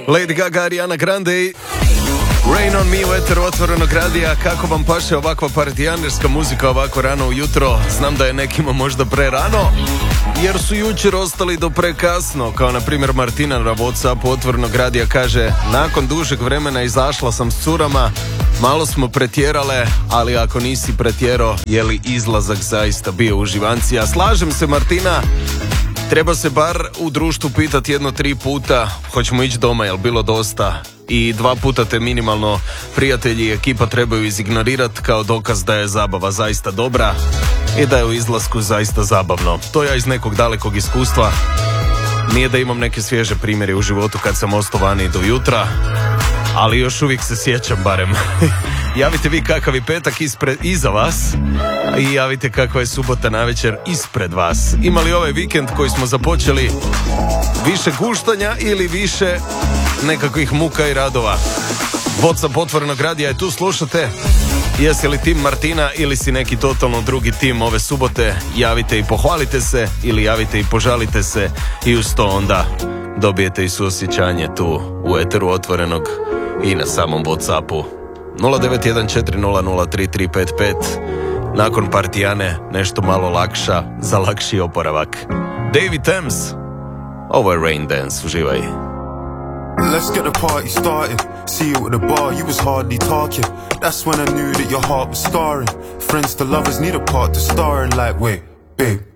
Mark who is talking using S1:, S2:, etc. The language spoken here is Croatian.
S1: Lady Gaga, Ariana Grande, Rain on Me u eteru otvorenog radija. Kako vam paše ovakva partijanerska muzika ovako rano ujutro? Znam da je nekima možda pre rano, jer su jučer ostali do prekasno. Kao na primjer Martina na WhatsAppu otvorenog radija kaže: nakon dužeg vremena izašla sam s curama, malo smo pretjerale, ali ako nisi pretjerao, je li izlazak zaista bio uživancija? Slažem se, Martina. Treba se bar u društvu pitati 1-3 puta hoćemo ići doma, jel bilo dosta, i 2 puta te minimalno prijatelji i ekipa trebaju izignorirati kao dokaz da je zabava zaista dobra i da je u izlasku zaista zabavno. To ja iz nekog dalekog iskustva. Nije da imam neke svježe primjere u životu kad sam ostao vani do jutra, ali još uvijek se sjećam barem. Javite vi kakav je petak iza vas i javite kakva je subota navečer ispred vas. Imali ovaj vikend koji smo započeli više guštanja ili više nekakvih muka i radova? WhatsApp otvorenog radija je tu, slušate. Jesi li tim Martina ili si neki totalno drugi tim ove subote? Javite i pohvalite se ili javite i požalite se i uz to onda dobijete i suosjećanje tu u eteru otvorenog i na samom WhatsAppu 0914003355. Nakon partijane nešto malo lakša za lakši oporavak. David Thames, ovo je Rain Dance, uživaj.
S2: Let's get the party started. See you at the bar, you was hardly talking. That's when I knew that your heart was scarring. Friends to lovers need a part to star in, like, wait, babe,